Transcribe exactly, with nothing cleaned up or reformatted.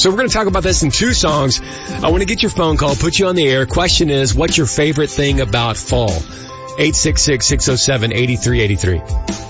So we're going to talk about this in two songs. I want to get your phone call, put you on the air. Question is, what's your favorite thing about fall? eight six six, six oh seven, eight three eight three.